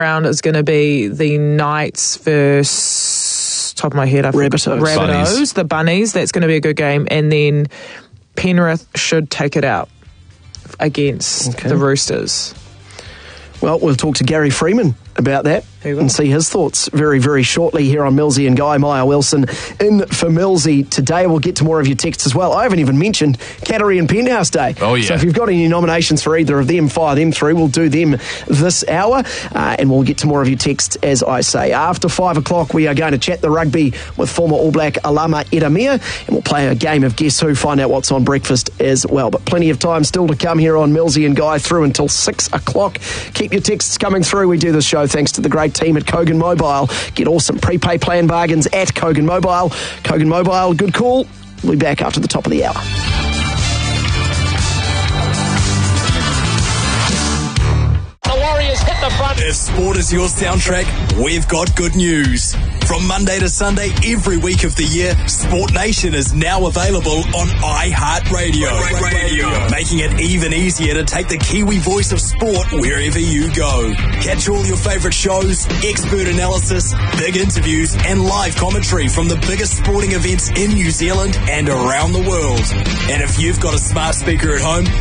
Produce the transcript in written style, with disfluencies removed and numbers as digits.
round is going to be the Knights versus, top of my head, Rabbitohs. The Bunnies. That's going to be a good game. And then Penrith should take it out against the Roosters. Well, we'll talk to Gary Freeman about that and see his thoughts very, very shortly here on Millsy and Guy. Maya Wilson in for Millsy today. We'll get to more of your texts as well. I haven't even mentioned Cattery and Penthouse Day. Oh, yeah. So if you've got any nominations for either of them, fire them through. We'll do them this hour, and we'll get to more of your texts, as I say. After 5 o'clock, we are going to chat the rugby with former All Black Alama Eramia, and we'll play a game of Guess Who, find out what's on breakfast as well. But plenty of time still to come here on Millsy and Guy through until 6 o'clock. Keep your texts coming through. We do this show thanks to the great team at Kogan Mobile. Get awesome prepay plan bargains at Kogan Mobile. Kogan Mobile, good call. We'll be back after the top of the hour. The Warriors hit the front. If sport is your soundtrack, we've got good news. From Monday to Sunday, every week of the year, Sport Nation is now available on iHeartRadio. Making it even easier to take the Kiwi voice of sport wherever you go. Catch all your favourite shows, expert analysis, big interviews, and live commentary from the biggest sporting events in New Zealand and around the world. And if you've got a smart speaker at home,